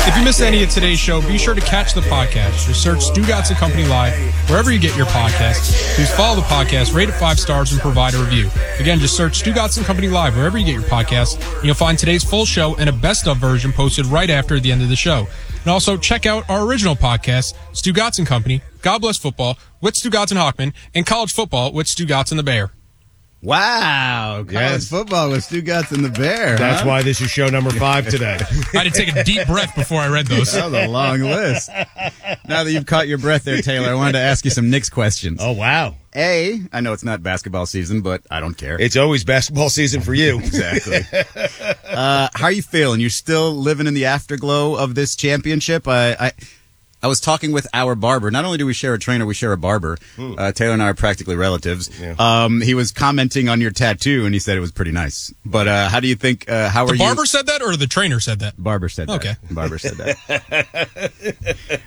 If you missed any of today's show, be sure to catch the podcast. Just search Stugotz and Company Live wherever you get your podcasts. Please follow the podcast, rate it 5 stars, and provide a review. Again, just search Stugotz and Company Live wherever you get your podcasts, and you'll find today's full show and a best-of version posted right after the end of the show. And also check out our original podcast, Stugotz and Company, God Bless Football with Stugotz and Hockman, and College Football with Stugotz and the Bear. Wow, college football with Stugotz and the Bear. That's why this is show number 5 today. I had to take a deep breath before I read those. That was a long list. Now that you've caught your breath there, Taylor, I wanted to ask you some Knicks questions. Oh, wow. I know it's not basketball season, but I don't care. It's always basketball season for you. Exactly. How are you feeling? You're still living in the afterglow of this championship? I was talking with our barber. Not only do we share a trainer, we share a barber. Taylor and I are practically relatives. Yeah. He was commenting on your tattoo, and he said it was pretty nice. But how do you think? How are you? The barber said that, or the trainer said that? Barber said that. Okay. Barber said that.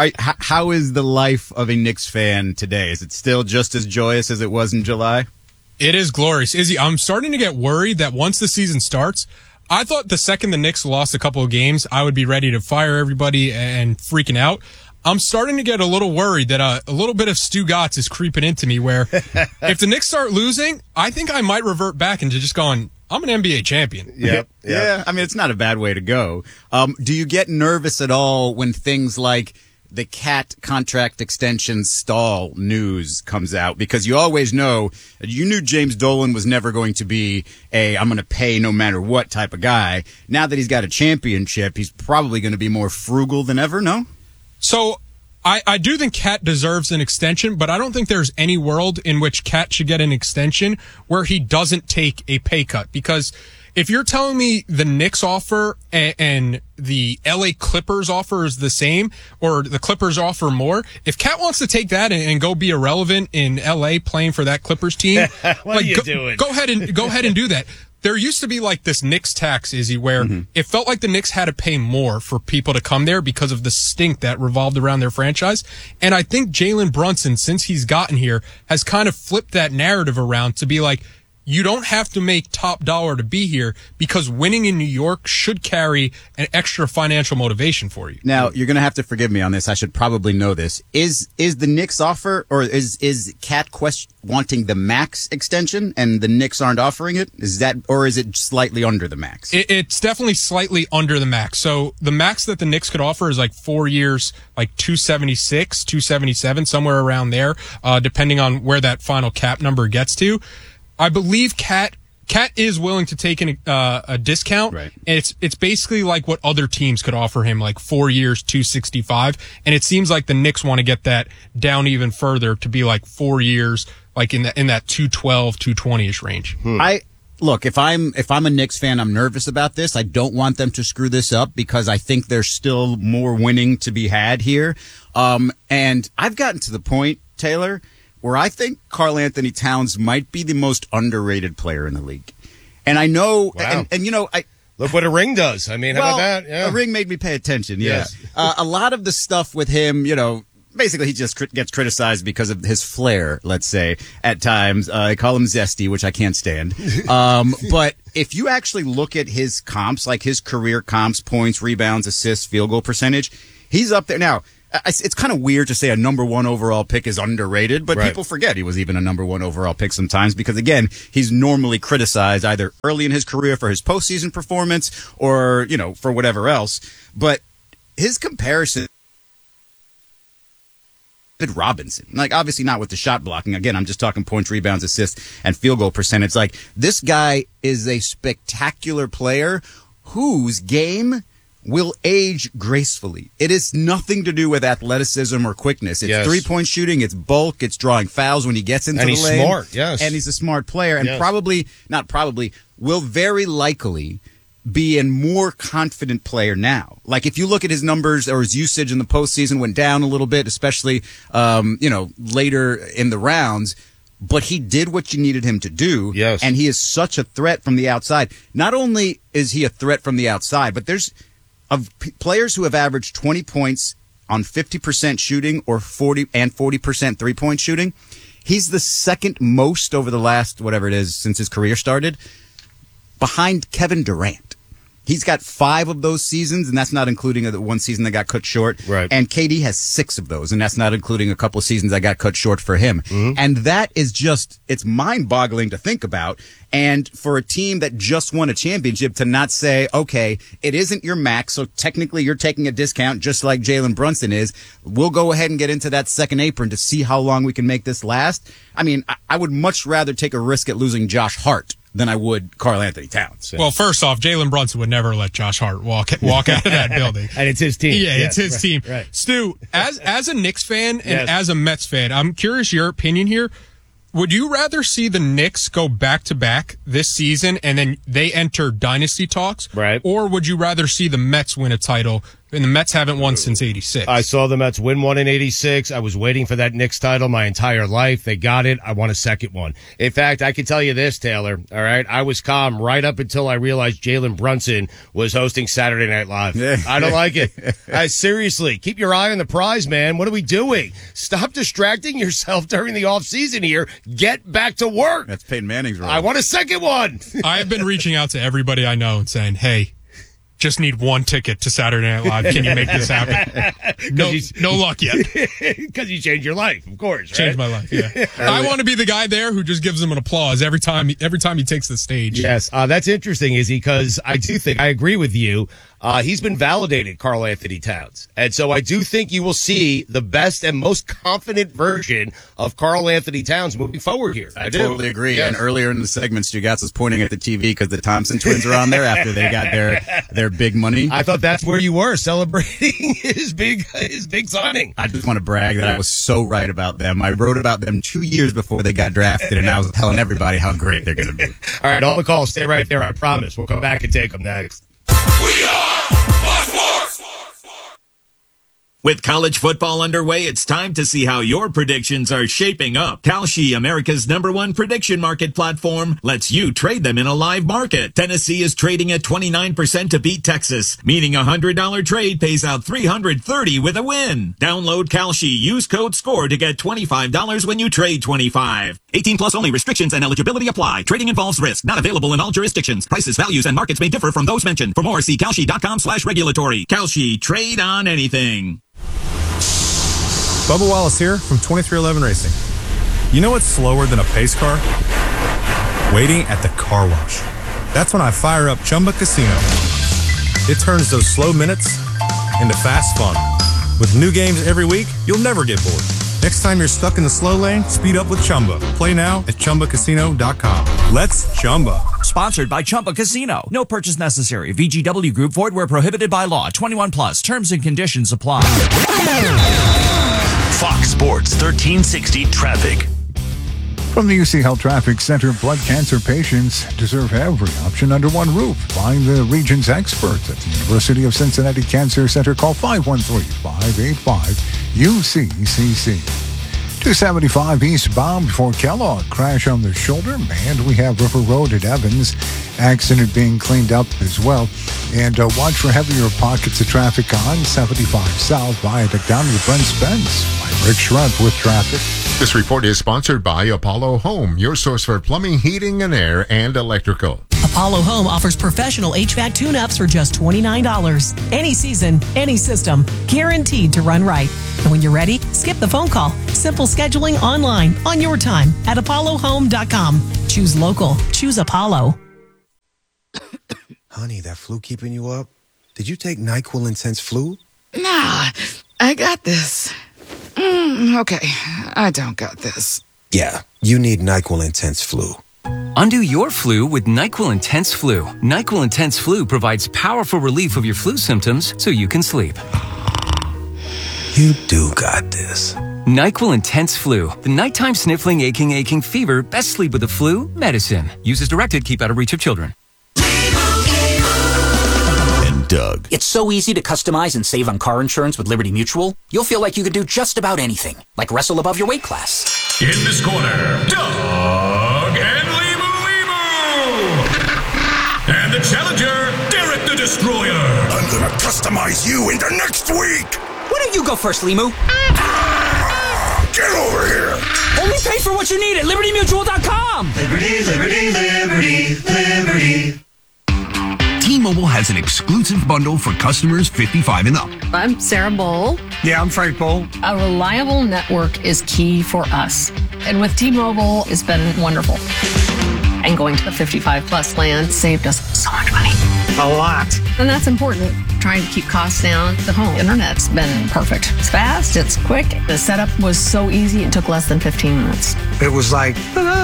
How is the life of a Knicks fan today? Is it still just as joyous as it was in July? It is glorious. Izzy, I'm starting to get worried that once the season starts, I thought the second the Knicks lost a couple of games, I would be ready to fire everybody and freaking out. I'm starting to get a little worried that a little bit of Stugotz is creeping into me where if the Knicks start losing, I think I might revert back into just going, I'm an NBA champion. Yep. Yeah, I mean, it's not a bad way to go. Do you get nervous at all when things like the Cat contract extension stall news comes out? Because you always know, you knew James Dolan was never going to be I'm going to pay no matter what type of guy. Now that he's got a championship, he's probably going to be more frugal than ever, no? So I do think Cat deserves an extension, but I don't think there's any world in which Cat should get an extension where he doesn't take a pay cut. Because if you're telling me the Knicks offer and the LA Clippers offer is the same, or the Clippers offer more, if Cat wants to take that and go be irrelevant in LA playing for that Clippers team, what are you doing? Go ahead and do that. There used to be like this Knicks tax, Izzy, where it felt like the Knicks had to pay more for people to come there because of the stink that revolved around their franchise. And I think Jalen Brunson, since he's gotten here, has kind of flipped that narrative around to be like, you don't have to make top dollar to be here because winning in New York should carry an extra financial motivation for you. Now, you're going to have to forgive me on this. I should probably know this. Is the Knicks offer, or is Cat wanting the max extension and the Knicks aren't offering it? Is that, or is it slightly under the max? It's definitely slightly under the max. So the max that the Knicks could offer is like 4 years, like 276, 277, somewhere around there, depending on where that final cap number gets to. I believe Cat is willing to take a discount. Right. And it's basically like what other teams could offer him, like 4 years, 265. And it seems like the Knicks want to get that down even further to be like 4 years, like in that 212, 220-ish range. Look, if I'm a Knicks fan, I'm nervous about this. I don't want them to screw this up because I think there's still more winning to be had here. And I've gotten to the point, Taylor, where I think Karl Anthony Towns might be the most underrated player in the league. And I know, wow. and you know, look what a ring does. I mean, how about that? Yeah. A ring made me pay attention, Yes. A lot of the stuff with him, you know, basically he just gets criticized because of his flair, let's say, at times. I call him zesty, which I can't stand. But if you actually look at his comps, like his career comps, points, rebounds, assists, field goal percentage, he's up there. Now, it's kind of weird to say a number 1 overall pick is underrated, but people forget he was even a number 1 overall pick sometimes because, again, he's normally criticized either early in his career for his postseason performance or, you know, for whatever else. But his comparison with Robinson, like obviously not with the shot blocking. Again, I'm just talking points, rebounds, assists, and field goal percentage. Like, this guy is a spectacular player whose game will age gracefully. It is nothing to do with athleticism or quickness. It's three-point shooting, it's bulk, it's drawing fouls when he gets into the lane. And he's smart, yes. And he's a smart player, and will very likely be a more confident player now. Like, if you look at his numbers or his usage in the postseason went down a little bit, especially, later in the rounds, but he did what you needed him to do. Yes. And he is such a threat from the outside. Not only is he a threat from the outside, but there's players who have averaged 20 points on 50% shooting or 40% three-point shooting. He's the second most over the last, whatever it is, since his career started, behind Kevin Durant. He's got 5 of those seasons, and that's not including the one season that got cut short. Right. And KD has 6 of those, and that's not including a couple of seasons that got cut short for him. Mm-hmm. And that is just, it's mind-boggling to think about. And for a team that just won a championship to not say, okay, it isn't your max, so technically you're taking a discount just like Jalen Brunson is. We'll go ahead and get into that second apron to see how long we can make this last. I mean, I would much rather take a risk at losing Josh Hart than I would Karl Anthony Towns. Well, first off, Jalen Brunson would never let Josh Hart walk out of that building. And it's his team. Yeah, it's his team. Right. Stu, as a Knicks fan and as a Mets fan, I'm curious your opinion here. Would you rather see the Knicks go back-to-back this season and then they enter dynasty talks? Right. Or would you rather see the Mets win a title? And the Mets haven't won since 86. I saw the Mets win one in 86. I was waiting for that Knicks title my entire life. They got it. I want a second one. In fact, I can tell you this, Taylor. All right. I was calm right up until I realized Jalen Brunson was hosting Saturday Night Live. I don't like it. Seriously, keep your eye on the prize, man. What are we doing? Stop distracting yourself during the offseason here. Get back to work. That's Peyton Manning's role. I want a second one. I've been reaching out to everybody I know and saying, hey, just need one ticket to Saturday Night Live. Can you make this happen? No luck yet. Because you changed your life, of course. Right? Changed my life, yeah. I want to be the guy there who just gives him an applause every time he takes the stage. Yes, that's interesting, Izzy, because I do think, I agree with you. He's been validated, Karl Anthony Towns. And so I do think you will see the best and most confident version of Karl Anthony Towns moving forward here. I totally agree. Yes. And earlier in the segment, Stugotz was pointing at the TV because the Thompson twins are on there after they got their big money. I thought that's where you were, celebrating his big signing. I just want to brag that I was so right about them. I wrote about them 2 years before they got drafted, and I was telling everybody how great they're going to be. All right, all the calls, stay right there, I promise. We'll come back and take them next. We are Fox Sports. With college football underway, it's time to see how your predictions are shaping up. Kalshi, America's #1 prediction market platform, lets you trade them in a live market. Tennessee is trading at 29% to beat Texas, meaning a $100 trade pays out $330 with a win. Download Kalshi, use code SCORE to get $25 when you trade $25. 18 plus only. Restrictions and eligibility apply. Trading involves risk. Not available in all jurisdictions. Prices, values, and markets may differ from those mentioned. For more, see Kalshi.com/regulatory. Kalshi, trade on anything. Bubba Wallace here from 2311 Racing. You know what's slower than a pace car? Waiting at the car wash. That's when I fire up Chumba Casino. It turns those slow minutes into fast fun. With new games every week, you'll never get bored. Next time you're stuck in the slow lane, speed up with Chumba. Play now at ChumbaCasino.com. Let's Chumba. Sponsored by Chumba Casino. No purchase necessary. VGW Group. Void where prohibited by law. 21 plus. Terms and conditions apply. Fox Sports 1360 Traffic. From the UC Health Traffic Center, blood cancer patients deserve every option under one roof. Find the region's experts at the University of Cincinnati Cancer Center. Call 513-585-UCCC. 275 eastbound before Kellogg. Crash on the shoulder. And we have River Road at Evans. Accident being cleaned up as well. And watch for heavier pockets of traffic on 75 South Viaduct down to Brent Spence. I'm Rick Schrupp with traffic. This report is sponsored by Apollo Home, your source for plumbing, heating, and air, and electrical. Apollo Home offers professional HVAC tune-ups for just $29. Any season, any system, guaranteed to run right. And when you're ready, skip the phone call. Simple scheduling online, on your time, at ApolloHome.com. Choose local. Choose Apollo. Honey, that flu keeping you up? Did you take NyQuil Intense Flu? Nah, I got this. Okay, I don't got this. Yeah, you need NyQuil Intense Flu. Undo your flu with NyQuil Intense Flu. NyQuil Intense Flu provides powerful relief of your flu symptoms so you can sleep. You do got this. NyQuil Intense Flu. The nighttime sniffling, aching fever. Best sleep with the flu medicine. Use as directed. Keep out of reach of children. Doug. It's so easy to customize and save on car insurance with Liberty Mutual. You'll feel like you could do just about anything, like wrestle above your weight class. In this corner, Doug and Leemu. And the challenger, Derek the Destroyer. I'm gonna customize you into next week. Why don't you go first, Leemu? Get over here. Only pay for what you need at LibertyMutual.com. Liberty, liberty, liberty, liberty. Teen T-Mobile has an exclusive bundle for customers 55 and up. I'm Sarah Bowl. Yeah, I'm Frank Bowl. A reliable network is key for us. And with T-Mobile, it's been wonderful. And going to the 55 plus plan saved us so much money. A lot. And that's important. Trying to keep costs down. The home internet's been perfect. It's fast, it's quick. The setup was so easy, it took less than 15 minutes. It was like,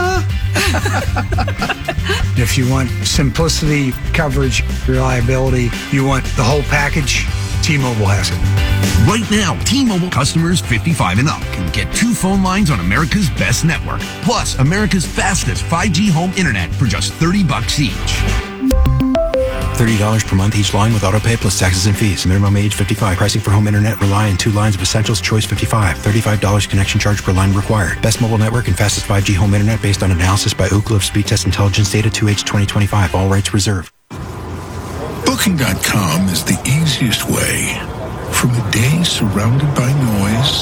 if you want simplicity, coverage, reliability, you want the whole package, T-Mobile has it. Right now, T-Mobile customers 55 and up can get 2 phone lines on America's best network, plus America's fastest 5G home internet for just $30 each. $30 per month each line with autopay plus taxes and fees. Minimum age 55. Pricing for home internet rely on 2 lines of essentials. Choice 55. $35 connection charge per line required. Best mobile network and fastest 5G home internet based on analysis by Ookla of Speed Test Intelligence data 2H 2025. All rights reserved. Booking.com is the easiest way from a day surrounded by noise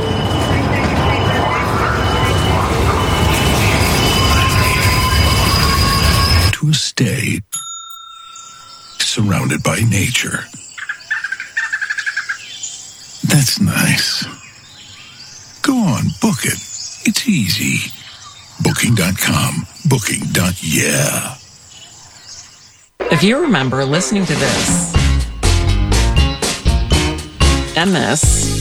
to a stay surrounded by nature. That's nice. Go on, book it. It's easy. Booking.com. Booking.yeah. If you remember listening to this and this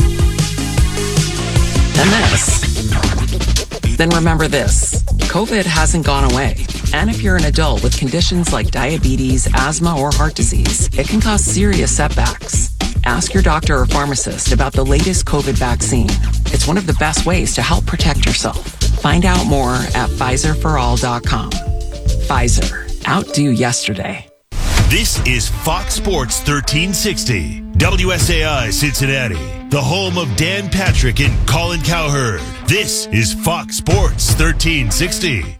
and this, then remember this. COVID hasn't gone away. And if you're an adult with conditions like diabetes, asthma, or heart disease, it can cause serious setbacks. Ask your doctor or pharmacist about the latest COVID vaccine. It's one of the best ways to help protect yourself. Find out more at PfizerForAll.com. Pfizer. Outdo yesterday. This is Fox Sports 1360. WSAI Cincinnati. The home of Dan Patrick and Colin Cowherd. This is Fox Sports 1360.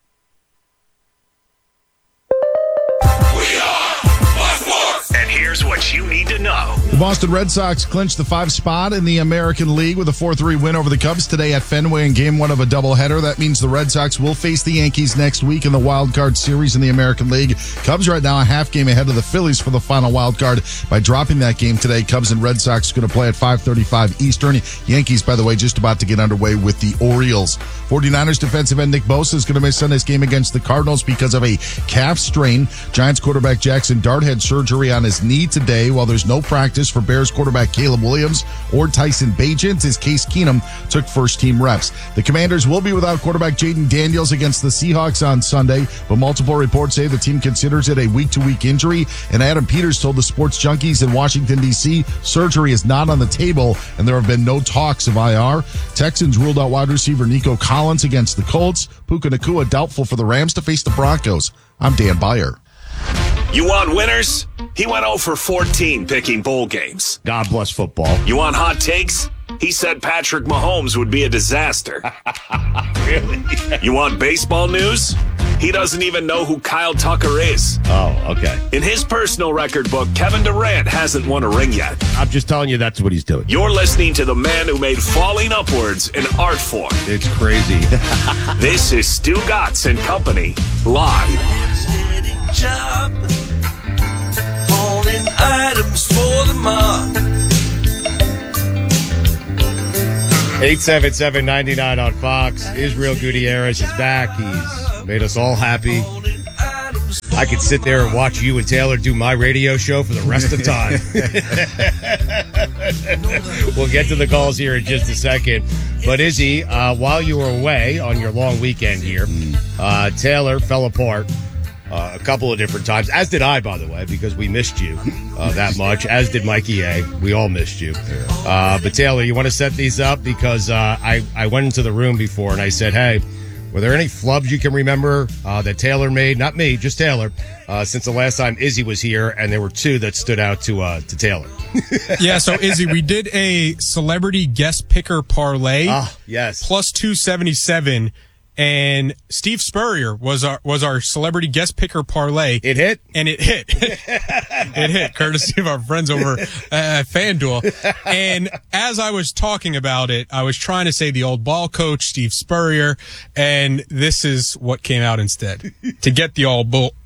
And here's what you need to know. The Boston Red Sox clinched the 5 spot in the American League with a 4-3 win over the Cubs today at Fenway in Game 1 of a doubleheader. That means the Red Sox will face the Yankees next week in the wild card series in the American League. Cubs right now a half game ahead of the Phillies for the final wild card by dropping that game today. Cubs and Red Sox going to play at 5:35 Eastern. Yankees, by the way, just about to get underway with the Orioles. 49ers defensive end Nick Bosa is going to miss Sunday's game against the Cardinals because of a calf strain. Giants quarterback Jackson Dart had surgery on his knee today, while there's no practice for Bears quarterback Caleb Williams or Tyson Bagent as Case Keenum took first-team reps. The Commanders will be without quarterback Jaden Daniels against the Seahawks on Sunday, but multiple reports say the team considers it a week-to-week injury, and Adam Peters told the Sports Junkies in Washington, D.C., surgery is not on the table, and there have been no talks of IR. Texans ruled out wide receiver Nico Collins against the Colts. Puka Nacua doubtful for the Rams to face the Broncos. I'm Dan Beyer. You want winners? He went 0 for 14 picking bowl games. God bless football. You want hot takes? He said Patrick Mahomes would be a disaster. Really? You want baseball news? He doesn't even know who Kyle Tucker is. Oh, okay. In his personal record book, Kevin Durant hasn't won a ring yet. I'm just telling you that's what he's doing. You're listening to the man who made falling upwards an art form. It's crazy. This is Stu Gatz and Company, live. Job, holding items for the mob. 877-99 on Fox. Israel Gutierrez is back. He's made us all happy. I could sit there and watch you and Taylor do my radio show for the rest of the time. We'll get to the calls here in just a second. But Izzy, while you were away on your long weekend here, Taylor fell apart a couple of different times, as did I, by the way, because we missed you that much, as did Mikey A. We all missed you. But Taylor, you want to set these up? Because I went into the room before and I said, hey, were there any flubs you can remember that Taylor made? Not me, just Taylor, since the last time Izzy was here, and there were 2 that stood out to Taylor. Yeah, so Izzy, we did a celebrity guest picker parlay. Yes. Plus 277. and Steve Spurrier was our celebrity guest picker parlay. It hit? And it hit. It hit, courtesy of our friends over at FanDuel. And as I was talking about it, I was trying to say the old ball coach, Steve Spurrier, and this is what came out instead. To get the all boat.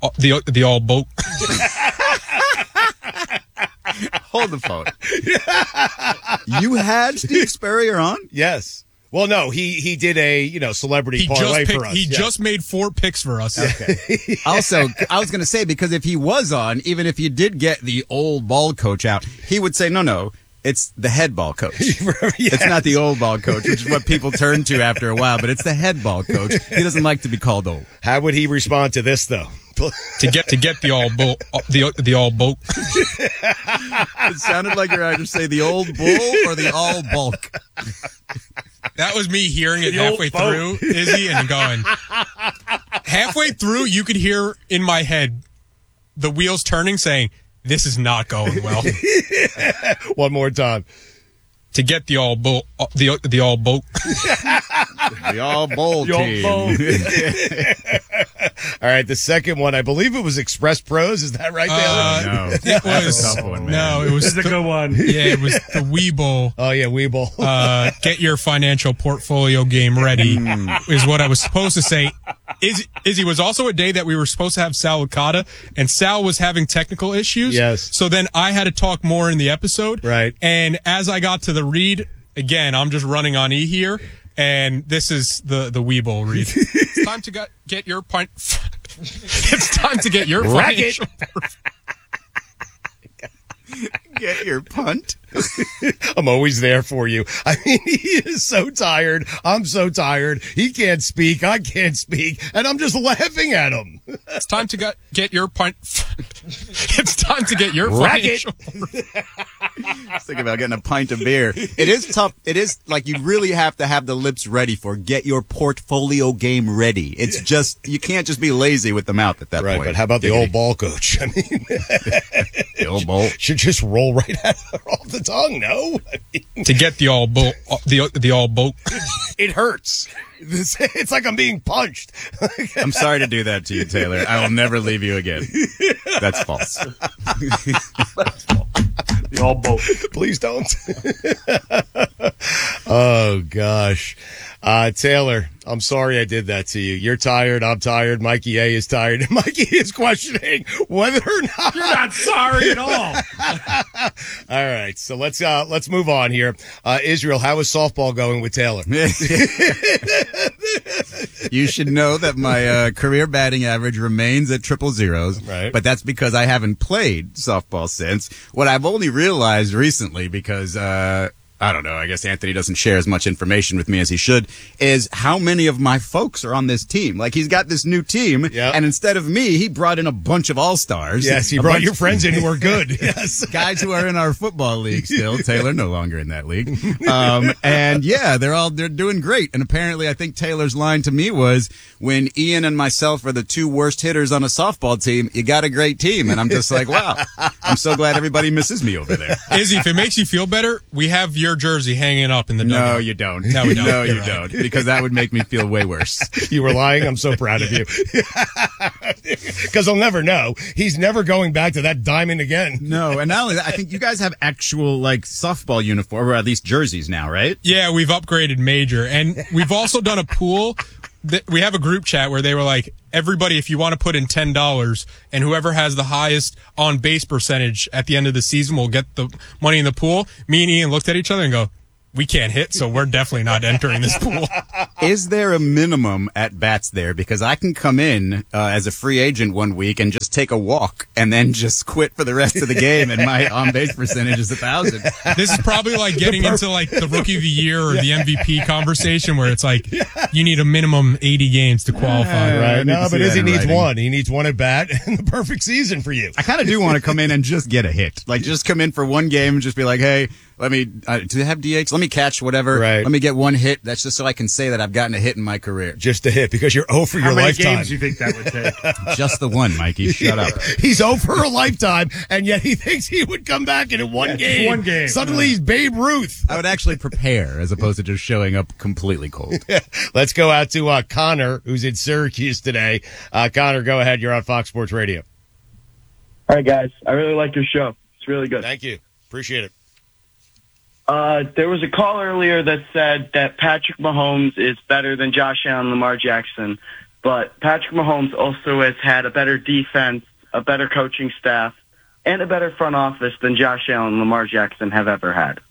Hold the phone. You had Steve Spurrier on? Yes. Well, no, he did a celebrity parlay for us. He just made 4 picks for us. Okay. Also, I was going to say, because if he was on, even if you did get the old ball coach out, he would say, no, it's the head ball coach. Yes. It's not the old ball coach, which is what people turn to after a while, but it's the head ball coach. He doesn't like to be called old. How would he respond to this, though? to get the all bull, the all bulk. It sounded like you're either say the old bull or the all bulk. That was me hearing it halfway through, Izzy, and going halfway through. You could hear in my head the wheels turning, saying, "This is not going well." One more time. To get the all bull, the all bulk. The all bull team. All right, the second one, I believe it was Express Pros. Is that right, Taylor? No, it was a tough one, man. No, it was This is a good one. Yeah, it was the Weeble. Oh yeah, Weeble. Get your financial portfolio game ready is what I was supposed to say. Izzy was also a day that we were supposed to have Sal Licata, and Sal was having technical issues. Yes. So then I had to talk more in the episode. Right. And as I got to the read, again, I'm just running on E here, and this is the Weeble read. It's time to get your pint. It's time to get your financial. Get your punt. I'm always there for you. I mean, he is so tired. I'm so tired. He can't speak. I can't speak. And I'm just laughing at him. It's time to get your pint. It's time to get your financial. Let's think about getting a pint of beer. It is tough. It is like you really have to have the lips ready for get your portfolio game ready. It's just, you can't just be lazy with the mouth at that point. Right, but how about the old ball coach? I mean, the old ball should just roll right off the tongue, no? I mean, to get the all bull, the all bulk. It hurts. It's like I'm being punched. I'm sorry to do that to you, Taylor. I will never leave you again. That's false. That's false. The all boat. Please don't. Oh, gosh. Taylor, I'm sorry I did that to you. You're tired. I'm tired. Mikey A is tired. Mikey is questioning whether or not you're not sorry at all. All right. So let's move on here. Israel, how is softball going with Taylor? You should know that my career batting average remains at triple zeros. Right. But that's because I haven't played softball since. What I've only realized recently, because I don't know, I guess Anthony doesn't share as much information with me as he should, is how many of my folks are on this team. Like, he's got this new team, and instead of me, he brought in a bunch of all-stars. Yes, he brought your friends in who are good. Yes. Guys who are in our football league still. Taylor, no longer in that league. And yeah, they're doing great. And apparently, I think Taylor's line to me was, when Ian and myself are the two worst hitters on a softball team, you got a great team. And I'm just like, wow, I'm so glad everybody misses me over there. Izzy, if it makes you feel better, we have your jersey hanging up in the dugout. No, you don't. No, we don't. No, you don't. Because that would make me feel way worse. You were lying. I'm so proud of you. Because I'll never know. He's never going back to that diamond again. No, and not only that, I think you guys have actual, like, softball uniform, or at least jerseys now, right? Yeah, we've upgraded major. And we've also done a pool. We have a group chat where they were like, everybody, if you want to put in $10, and whoever has the highest on base percentage at the end of the season will get the money in the pool. Me and Ian looked at each other and go, we can't hit, so we're definitely not entering this pool. Is there a minimum at bats there? Because I can come in as a free agent one week and just take a walk and then just quit for the rest of the game, and my on-base percentage is 1,000. This is probably like getting into like the Rookie of the Year or the MVP conversation, where it's like you need a minimum 80 games to qualify. Right? No, but Izzy needs one. He needs one at bat and the perfect season for you. I kind of do want to come in and just get a hit. Like, just come in for one game and just be like, hey, do they have DH? Let me catch whatever. Right. Let me get one hit. That's just so I can say that I've gotten a hit in my career. Just a hit because you're 0 for your lifetime. How many games do you think that would take? Just the one, Mikey. Shut up. He's 0 for a lifetime, and yet he thinks he would come back and in one game. One game. Suddenly he's Babe Ruth. I would actually prepare as opposed to just showing up completely cold. Let's go out to Connor, who's in Syracuse today. Connor, go ahead. You're on Fox Sports Radio. All right, guys. I really like your show. It's really good. Thank you. Appreciate it. There was a call earlier that said that Patrick Mahomes is better than Josh Allen and Lamar Jackson, but Patrick Mahomes also has had a better defense, a better coaching staff, and a better front office than Josh Allen and Lamar Jackson have ever had.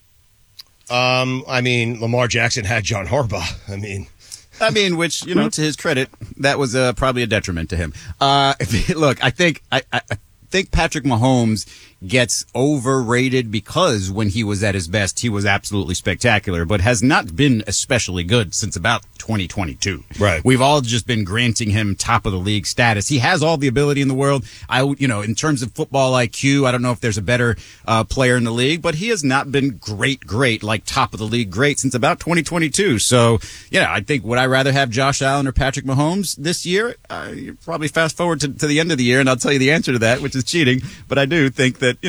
I mean, Lamar Jackson had John Harbaugh. I mean, which, you know, to his credit, that was probably a detriment to him. Look, I think Patrick Mahomes gets overrated because when he was at his best, he was absolutely spectacular, but has not been especially good since about 2022. Right. We've all just been granting him top of the league status. He has all the ability in the world. In terms of football IQ, I don't know if there's a better player in the league, but he has not been great, like top of the league great since about 2022. So, yeah, I think would I rather have Josh Allen or Patrick Mahomes this year? You probably fast forward to the end of the year, and I'll tell you the answer to that, which is cheating. But I do think that,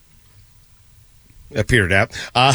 Peter Knapp.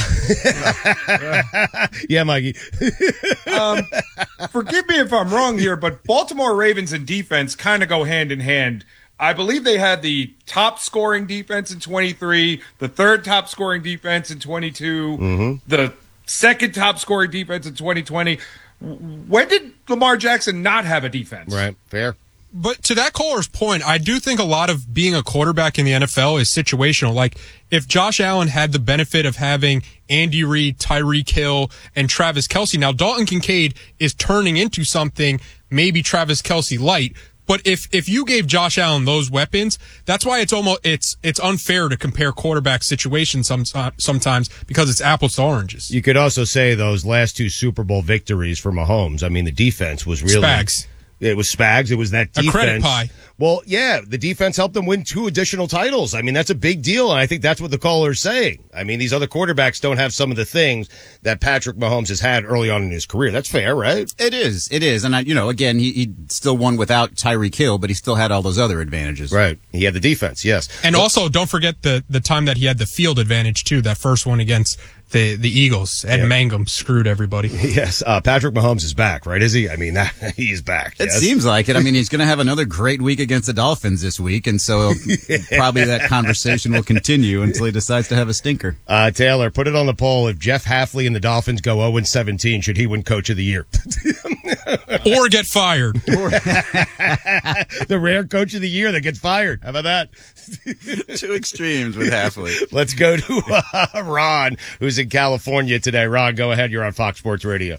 Yeah, Mikey. Forgive me if I'm wrong here, but Baltimore Ravens and defense kind of go hand in hand. I believe they had the top scoring defense in 23, the third top scoring defense in 22, the second top scoring defense in 2020. When did Lamar Jackson not have a defense? Right. Fair. But to that caller's point, I do think a lot of being a quarterback in the NFL is situational. Like, if Josh Allen had the benefit of having Andy Reid, Tyreek Hill, and Travis Kelce, now Dalton Kincaid is turning into something maybe Travis Kelce light. But if you gave Josh Allen those weapons, that's why it's unfair to compare quarterback situations sometimes because it's apples to oranges. You could also say those last two Super Bowl victories for Mahomes. I mean, the defense was really Spags. It was Spags. It was that defense. A credit pie. Well, yeah, the defense helped them win 2 additional titles. I mean, that's a big deal, and I think that's what the caller is saying. I mean, these other quarterbacks don't have some of the things that Patrick Mahomes has had early on in his career. That's fair, right? It is. And, again, he still won without Tyreek Hill, but he still had all those other advantages. Right. He had the defense, yes. And also, don't forget the time that he had the field advantage, too, that first one against the Eagles. Ed Mangum screwed everybody. Yes. Patrick Mahomes is back, right? Is he? I mean, he's back. It seems like it. I mean, he's going to have another great week against the Dolphins this week, and so probably that conversation will continue until he decides to have a stinker. Taylor, put it on the poll. If Jeff Hafley and the Dolphins go 0-17, should he win Coach of the Year? Or get fired. The rare Coach of the Year that gets fired. How about that? 2 extremes with Hafley. Let's go to Ron, who's in California today. Ron, go ahead. You're on Fox Sports Radio.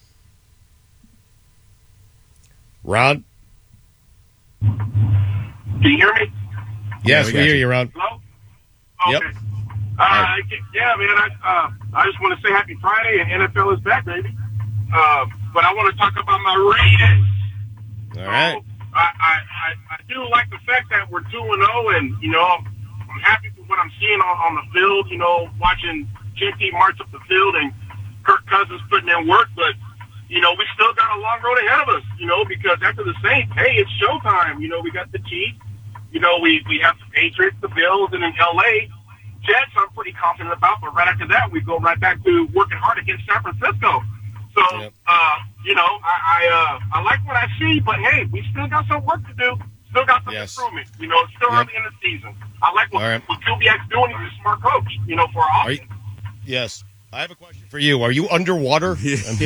Ron? Can you hear me? Yes, we hear you, Ron. Hello? Okay. Yep. Yeah, man, I just want to say happy Friday, and NFL is back, baby. But I want to talk about my Raiders. All right. I do like the fact that we're 2-0, and, I'm happy with what I'm seeing on the field, watching JT march up the field and Kirk Cousins putting in work, but we still got a long road ahead of us, because after the Saints, hey, it's showtime. We got the Chiefs. We have the Patriots, the Bills, and in L.A., Jets I'm pretty confident about, but right after that, we go right back to working hard against San Francisco. So, I like what I see, but hey, we still got some work to do. Still got some improvement. It's still early in the season. I like what Kubiak's doing. He's a smart coach, for our offense. Yes. I have a question for you. Are you underwater? I'm a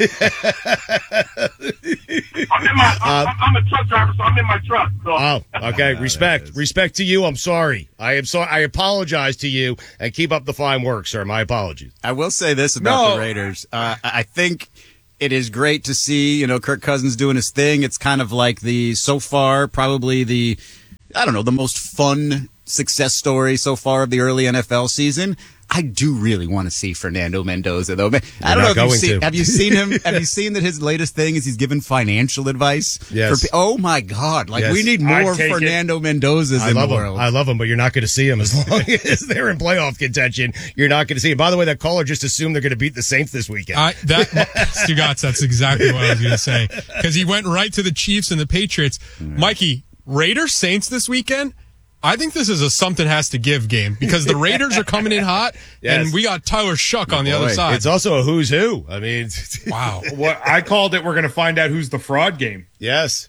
truck driver, so I'm in my truck. So. Oh, okay. Respect to you. I'm sorry. I am sorry. I apologize to you, and keep up the fine work, sir. My apologies. I will say this about the Raiders. I think it is great to see, Kirk Cousins doing his thing. It's kind of like the most fun success story so far of the early NFL season. I do really want to see Fernando Mendoza, though. I don't know if have you seen him? Have you seen that his latest thing is he's given financial advice? Yes. Oh, my God. We need more Fernando Mendozas in the world. I love him, but you're not going to see him as long as they're in playoff contention. You're not going to see him. By the way, that caller just assumed they're going to beat the Saints this weekend. Stugotz, that's exactly what I was going to say. Because he went right to the Chiefs and the Patriots. Mikey, Raiders, Saints this weekend? I think this is a something has to give game because the Raiders are coming in hot, and we got Tyler Shuck on the other side. It's also a who's who. I mean, wow. What I called it, we're going to find out who's the fraud game. Yes.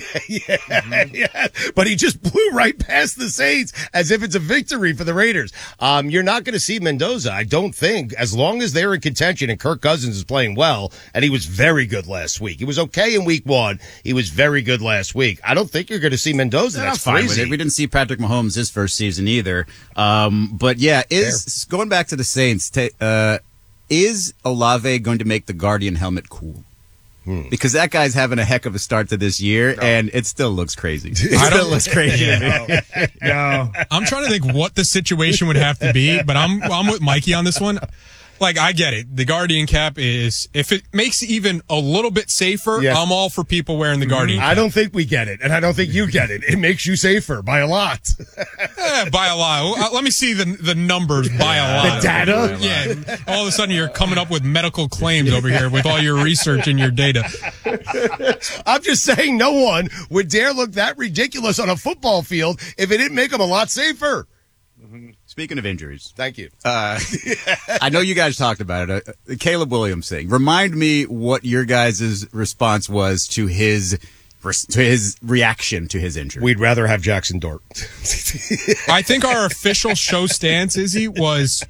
Yeah. But he just blew right past the Saints as if it's a victory for the Raiders. You're not going to see Mendoza, I don't think, as long as they're in contention and Kirk Cousins is playing well, and he was very good last week. He was okay in week 1. He was very good last week. I don't think you're going to see Mendoza. That's fine crazy. with it. We didn't see Patrick Mahomes his first season either. But yeah, going back to the Saints, is Olave going to make the Guardian helmet cool? Because that guy's having a heck of a start to this year, and it still looks crazy. It still looks crazy to me. No. I'm trying to think what the situation would have to be, but I'm with Mikey on this one. Like, I get it. The Guardian cap is, if it makes it even a little bit safer, I'm all for people wearing the Guardian cap. I don't think we get it, and I don't think you get it. It makes you safer by a lot. By a lot. Let me see the numbers by a lot. The data? Yeah. All of a sudden, you're coming up with medical claims over here with all your research and your data. I'm just saying no one would dare look that ridiculous on a football field if it didn't make them a lot safer. Speaking of injuries. Thank you. I know you guys talked about it. The Caleb Williams thing. Remind me what your guys' response was to his reaction to his injury. We'd rather have Jackson Dart. I think our official show stance, Izzy, was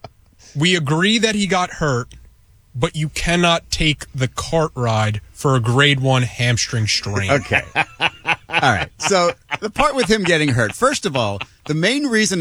we agree that he got hurt, but you cannot take the cart ride for a grade 1 hamstring strain. Okay. All right. So the part with him getting hurt, first of all, the main reason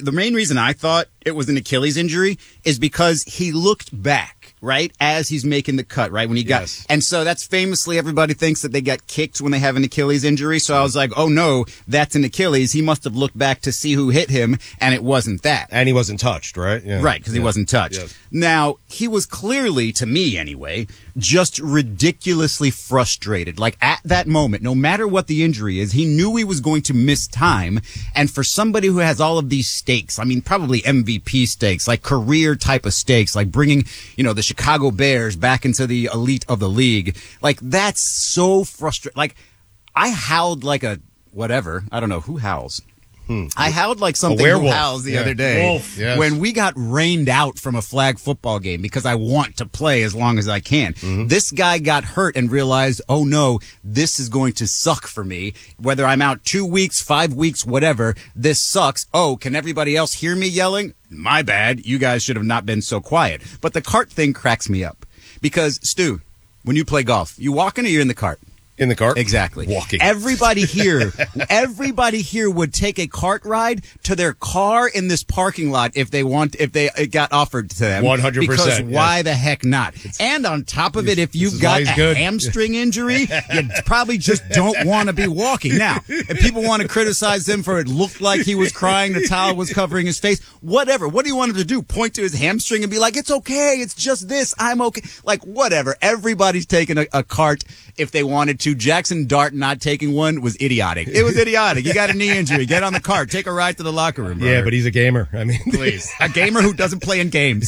I thought it was an Achilles injury is because he looked back, right, as he's making the cut, right, when he got, and so that's famously everybody thinks that they got kicked when they have an Achilles injury. So I was like, oh no, that's an Achilles. He must have looked back to see who hit him, and it wasn't that. And he wasn't touched, right? Yeah. Right, because he wasn't touched. Yes. Now, he was clearly, to me anyway, just ridiculously frustrated. Like, at that moment, no matter what the injury is, he knew he was going to miss time. And for somebody who has all of these stakes, I mean, probably MVP stakes, like career type of stakes, like bringing, the Chicago Bears back into the elite of the league, like, that's so frustrating. Like, I howled like a whatever. I don't know who howls. I howled like something who howls the other day when we got rained out from a flag football game because I want to play as long as I can. This guy got hurt and realized, oh no, this is going to suck for me. Whether I'm out 2 weeks, 5 weeks, whatever, this sucks. Oh, can everybody else hear me yelling? My bad. You guys should have not been so quiet. But the cart thing cracks me up because, Stu, when you play golf, you walking or you're in the cart? In the cart? Exactly. Walking. Everybody here would take a cart ride to their car in this parking lot if it got offered to them. 100%. Because why the heck not? And on top of it, if you've got a hamstring injury, you probably just don't want to be walking. Now, if people want to criticize him for it looked like he was crying, the towel was covering his face, whatever. What do you want him to do? Point to his hamstring and be like, it's okay, it's just this, I'm okay. Like, whatever. Everybody's taking a cart if they wanted to. Jackson Dart not taking one was idiotic. It was idiotic. You got a knee injury. Get on the cart. Take a ride to the locker room, brother. Yeah, but he's a gamer. I mean, please. A gamer who doesn't play in games.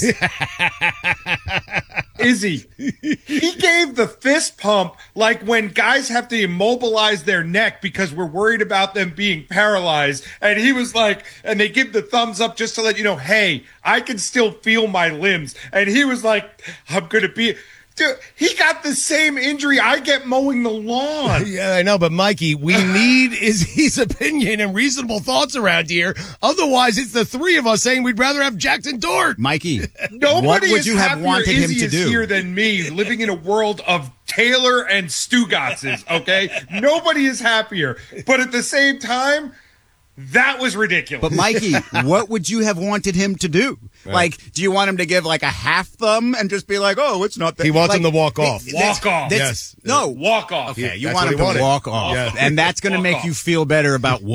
Izzy, he gave the fist pump like when guys have to immobilize their neck because we're worried about them being paralyzed. And he was like, and they give the thumbs up just to let you know, hey, I can still feel my limbs. And he was like, I'm going to be... Dude, he got the same injury I get mowing the lawn. Yeah, I know, but Mikey, we need Izzy's opinion and reasonable thoughts around here. Otherwise, it's the three of us saying we'd rather have Jackson Dart. Mikey, nobody what would you have wanted him to do? Here than me, living in a world of Taylor and Stugotzes, okay? Nobody is happier. But at the same time, that was ridiculous. But Mikey, what would you have wanted him to do? Right. Like, do you want him to give like a half thumb and just be like, oh, it's not that? He wants him to walk off. Walk off. Yes. No, walk off. Okay, you want him to walk off. Yes. And that's going to make you feel better about what?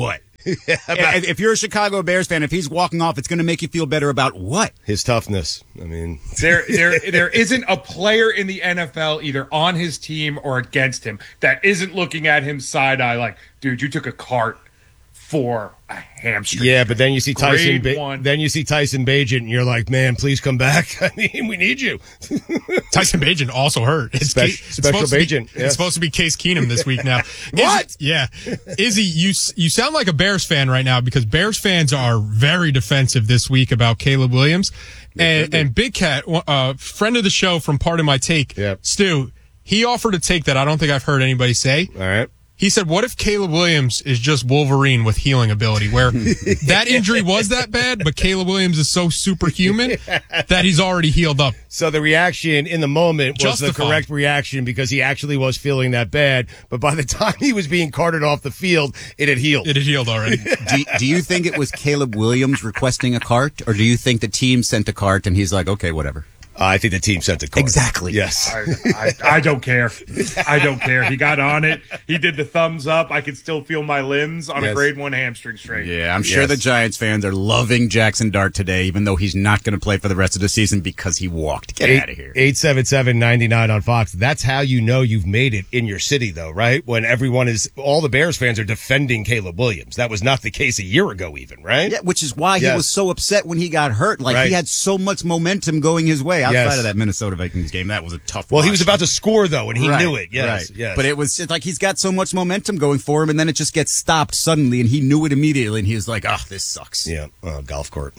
If you're a Chicago Bears fan, if he's walking off, it's going to make you feel better about what? His toughness. I mean, there isn't a player in the NFL either on his team or against him that isn't looking at him side eye like, dude, you took a cart for a hamstring. Yeah, but then you see Tyson. Grade Then you see Tyson Bagent, and you're like, man, please come back. I mean, we need you. Tyson Bagent also hurt. Special Bagent. It's supposed to be Case Keenum this week now. What? Izzy, you sound like a Bears fan right now because Bears fans are very defensive this week about Caleb Williams. And Big Cat, friend of the show from Part of My Take, Stu, he offered a take that I don't think I've heard anybody say. All right. He said, what if Caleb Williams is just Wolverine with healing ability, where that injury was that bad, but Caleb Williams is so superhuman that he's already healed up? So the reaction in the moment was the correct reaction because he actually was feeling that bad. But by the time he was being carted off the field, it had healed. It had healed already. Do you think it was Caleb Williams requesting a cart, or do you think the team sent a cart and he's like, okay, whatever? I think the team sent the card. Exactly. Yes. I don't care. I don't care. He got on it. He did the thumbs up. I could still feel my limbs on a grade 1 hamstring strain. Yeah, I'm sure the Giants fans are loving Jackson Dart today, even though he's not going to play for the rest of the season because he walked. Get out of here. 877-99 on Fox. That's how you know you've made it in your city, though, right? When all the Bears fans are defending Caleb Williams. That was not the case a year ago even, right? Yeah, which is why he was so upset when he got hurt. He had so much momentum going his way. Outside of that Minnesota Vikings game, that was a tough Well, watch. He was about to score, though, and he knew it. Yes, right. yes. But it was just like he's got so much momentum going for him, and then it just gets stopped suddenly, and he knew it immediately, and he was like, oh, this sucks. Yeah, golf cart.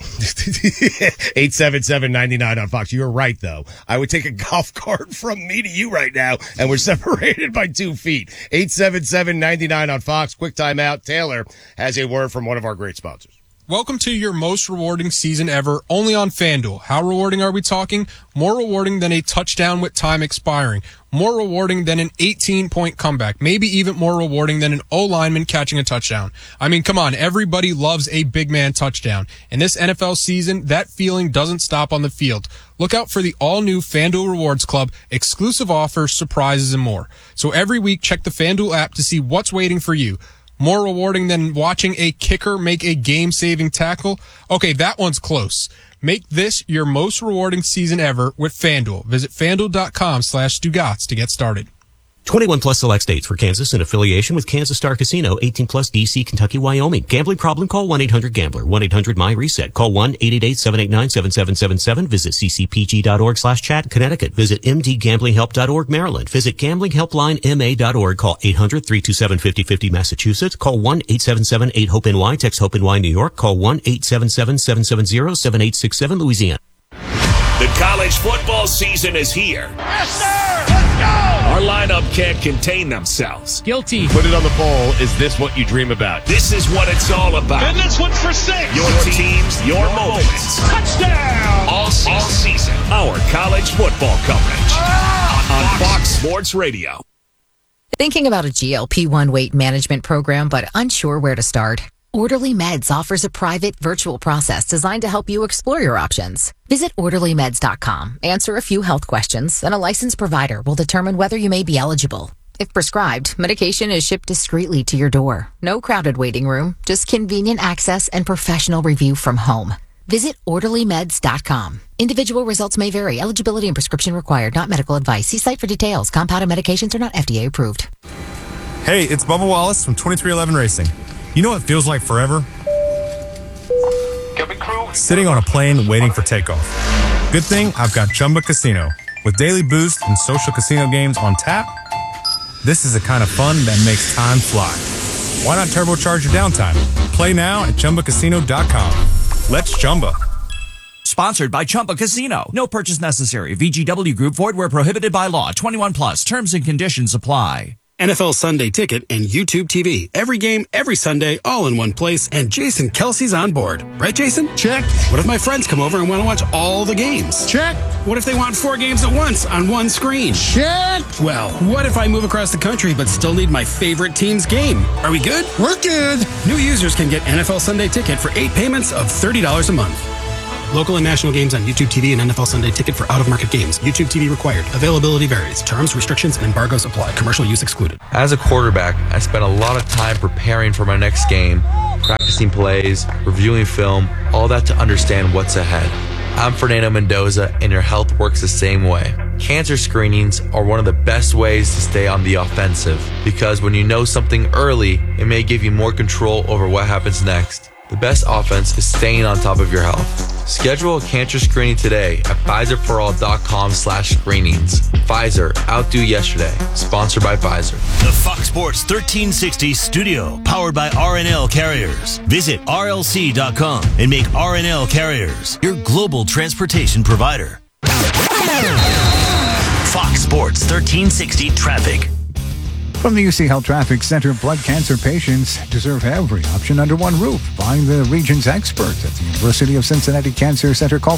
877-99 on Fox. You're right, though. I would take a golf cart from me to you right now, and we're separated by 2 feet. 877-99 on Fox. Quick timeout. Taylor has a word from one of our great sponsors. Welcome to your most rewarding season ever, only on FanDuel. How rewarding are we talking? More rewarding than a touchdown with time expiring. More rewarding than an 18-point comeback. Maybe even more rewarding than an O-lineman catching a touchdown. I mean, come on, everybody loves a big man touchdown. In this NFL season, that feeling doesn't stop on the field. Look out for the all-new FanDuel Rewards Club, exclusive offers, surprises, and more. So every week, check the FanDuel app to see what's waiting for you. More rewarding than watching a kicker make a game-saving tackle? Okay, that one's close. Make this your most rewarding season ever with FanDuel. Visit FanDuel.com/Stugotz to get started. 21 plus select states for Kansas in affiliation with Kansas Star Casino, 18 plus DC, Kentucky, Wyoming. Gambling problem? Call 1-800-GAMBLER. 1-800-MY-RESET. Call 1-888-789-7777. Visit ccpg.org/chat. Connecticut. Visit mdgamblinghelp.org. Maryland. Visit gamblinghelplinema.org. Call 800-327-5050. Massachusetts. Call 1-877-8-HOPE-NY. Text HOPE-NY New York. Call 1-877-770-7867 Louisiana. The college football season is here. Yes, sir! Let's go! Our lineup can't contain themselves. Guilty. Put it on the poll. Is this what you dream about? This is what it's all about. And this one's for 6. Your teams, your moments. Touchdown! All season. Our college football coverage. On Fox Sports Radio. Thinking about a GLP-1 weight management program, but unsure where to start? Orderly Meds offers a private virtual process designed to help you explore your options. Visit orderlymeds.com, answer a few health questions, and a licensed provider will determine whether you may be eligible. If prescribed, medication is shipped discreetly to your door. No crowded waiting room, just convenient access and professional review from home. Visit orderlymeds.com. Individual results may vary. Eligibility and prescription required, not medical advice. See site for details. Compounded medications are not FDA approved. Hey, it's Bubba Wallace from 2311 Racing. You know what feels like forever? Sitting on a plane waiting for takeoff. Good thing I've got Chumba Casino. With daily boost and social casino games on tap, this is the kind of fun that makes time fly. Why not turbocharge your downtime? Play now at ChumbaCasino.com. Let's Chumba. Sponsored by Chumba Casino. No purchase necessary. VGW Group. Void where prohibited by law. 21 plus. Terms and conditions apply. NFL Sunday Ticket and YouTube TV. Every game, every Sunday, all in one place, and Jason Kelsey's on board. Right, Jason? Check. What if my friends come over and want to watch all the games? Check. What if they want 4 games at once on one screen? Check. Well, what if I move across the country but still need my favorite team's game? Are we good? We're good. New users can get NFL Sunday Ticket for 8 payments of $30 a month. Local and national games on YouTube TV and NFL Sunday Ticket for out-of-market games. YouTube TV required. Availability varies. Terms, restrictions, and embargoes apply. Commercial use excluded. As a quarterback, I spent a lot of time preparing for my next game, practicing plays, reviewing film, all that to understand what's ahead. I'm Fernando Mendoza, and your health works the same way. Cancer screenings are one of the best ways to stay on the offensive, because when you know something early, it may give you more control over what happens next. The best offense is staying on top of your health. Schedule a cancer screening today at PfizerForAll.com/screenings. Pfizer, outdo yesterday. Sponsored by Pfizer. The Fox Sports 1360 studio, powered by RNL Carriers. Visit RLC.com and make RNL Carriers your global transportation provider. Fox Sports 1360 traffic. From the UC Health Traffic Center, blood cancer patients deserve every option under one roof. Find the region's experts at the University of Cincinnati Cancer Center. Call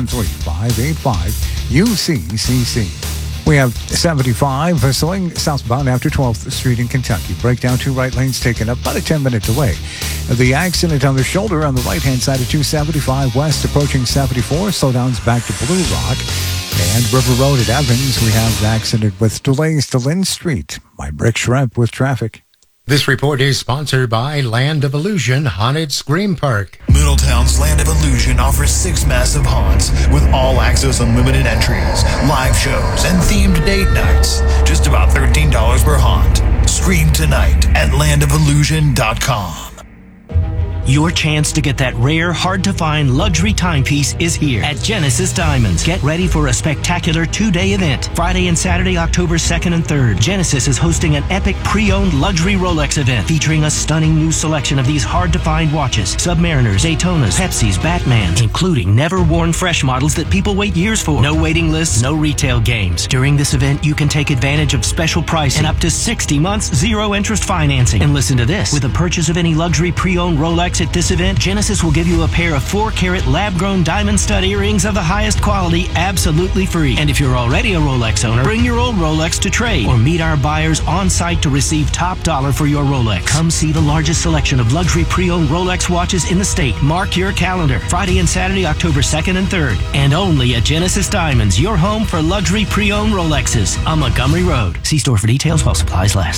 513-585-UCCC. We have 75 slowing southbound after 12th Street in Kentucky. Breakdown, 2 right lanes taken up, about a 10-minute delay. The accident on the shoulder on the right-hand side of 275 west approaching 74. Slowdowns back to Blue Rock. And River Road at Evans, we have the accident with delays to Lynn Street. My Brick Shrimp with traffic. This report is sponsored by Land of Illusion Haunted Scream Park. Middletown's Land of Illusion offers 6 massive haunts with all-access unlimited entries, live shows, and themed date nights. Just about $13 per haunt. Scream tonight at landofillusion.com. Your chance to get that rare, hard-to-find luxury timepiece is here at Genesis Diamonds. Get ready for a spectacular 2-day event. Friday and Saturday, October 2nd and 3rd. Genesis is hosting an epic pre-owned luxury Rolex event featuring a stunning new selection of these hard-to-find watches. Submariners, Daytonas, Pepsis, Batmans, including never-worn fresh models that people wait years for. No waiting lists, no retail games. During this event, you can take advantage of special pricing and up to 60 months zero-interest financing. And listen to this. With a purchase of any luxury pre-owned Rolex at this event, Genesis will give you a pair of 4-carat lab-grown diamond stud earrings of the highest quality absolutely free. And if you're already a Rolex owner, bring your old Rolex to trade or meet our buyers on site to receive top dollar for your Rolex. Come see the largest selection of luxury pre-owned Rolex watches in the state. Mark your calendar. Friday and Saturday, October 2nd and 3rd. And only at Genesis Diamonds, your home for luxury pre-owned Rolexes on Montgomery Road. See store for details while supplies last.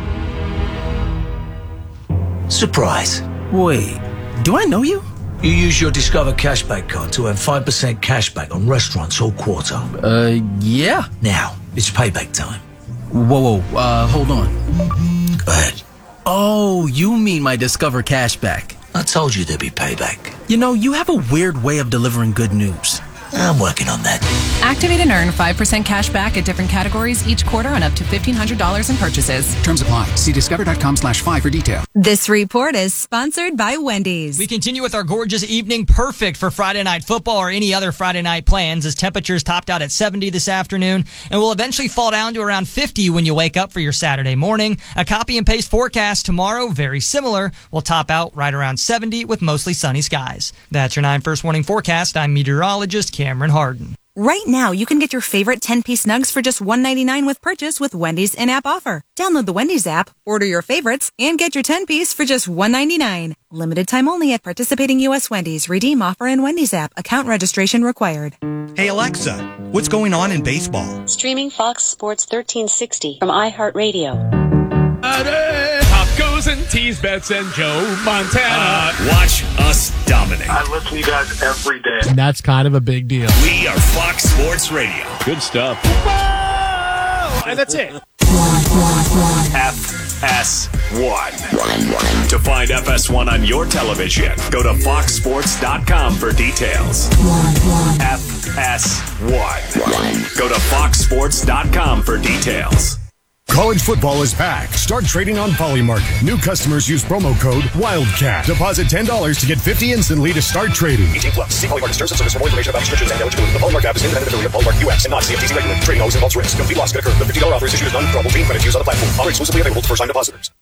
Surprise. Wait, do I know you? You use your Discover Cashback card to earn 5% cashback on restaurants all quarter. Yeah. Now, it's payback time. Whoa, hold on. Go ahead. Oh, you mean my Discover Cashback. I told you there'd be payback. You know, you have a weird way of delivering good news. I'm working on that. Activate and earn 5% cash back at different categories each quarter on up to $1,500 in purchases. Terms apply. See discover.com/5 for details. This report is sponsored by Wendy's. We continue with our gorgeous evening, perfect for Friday night football or any other Friday night plans, as temperatures topped out at 70 this afternoon and will eventually fall down to around 50 when you wake up for your Saturday morning. A copy and paste forecast tomorrow, very similar, will top out right around 70 with mostly sunny skies. That's your 9 First Warning forecast. I'm meteorologist Cameron Harden. Right now, you can get your favorite 10-piece nugs for just $1.99 with purchase with Wendy's in-app offer. Download the Wendy's app, order your favorites, and get your 10-piece for just $1.99. Limited time only at participating U.S. Wendy's. Redeem offer in Wendy's app. Account registration required. Hey Alexa, what's going on in baseball? Streaming Fox Sports 1360 from iHeartRadio. Tacos and tease bets and Joe Montana. Watch us dominate. I listen to you guys every day. That's kind of a big deal. We are Fox Sports Radio. Good stuff. And that's it. FS1. To find FS1 on your television, go to foxsports.com for details. FS1. Go to foxsports.com for details. College football is back. Start trading on Polymarket. New customers use promo code WILDCAT. Deposit $10 to get $50 instantly to start trading. 18+. See Polymarket terms and service for more information about restrictions and eligibility. The Polymarket app is an independent affiliate of Polymarket US and not CFTC regulated. Trading always involves risk. Complete loss can occur. The $50 offer is issued as non-withdrawable. Being credit use on the platform. Offer exclusively available to first-time depositors.